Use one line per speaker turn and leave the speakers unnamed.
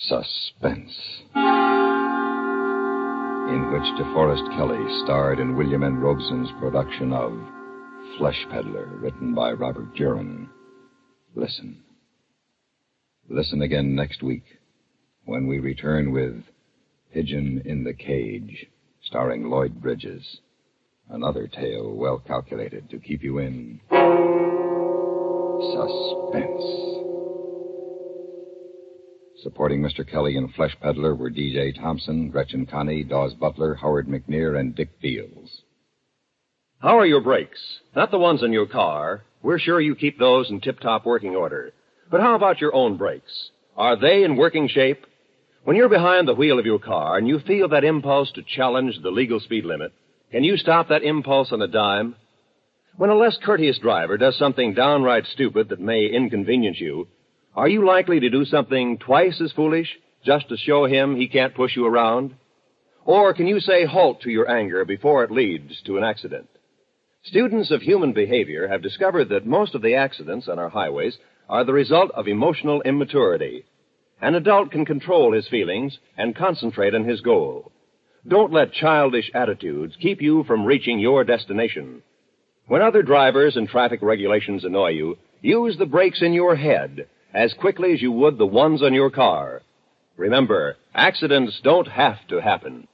Suspense, in which DeForest Kelley starred in William N. Robeson's production of Flesh Peddler, written by Robert Jurin. Listen. Listen again next week when we return with Pigeon in the Cage, starring Lloyd Bridges. Another tale well calculated to keep you in suspense. Supporting Mr. Kelley in Flesh Peddler were D.J. Thompson, Gretchen Connie, Dawes Butler, Howard McNear, and Dick Beals.
How are your brakes? Not the ones in your car. We're sure you keep those in tip-top working order. But how about your own brakes? Are they in working shape? When you're behind the wheel of your car and you feel that impulse to challenge the legal speed limit, can you stop that impulse on a dime? When a less courteous driver does something downright stupid that may inconvenience you, are you likely to do something twice as foolish just to show him he can't push you around? Or can you say halt to your anger before it leads to an accident? Students of human behavior have discovered that most of the accidents on our highways are the result of emotional immaturity. An adult can control his feelings and concentrate on his goal. Don't let childish attitudes keep you from reaching your destination. When other drivers and traffic regulations annoy you, use the brakes in your head as quickly as you would the ones on your car. Remember, accidents don't have to happen.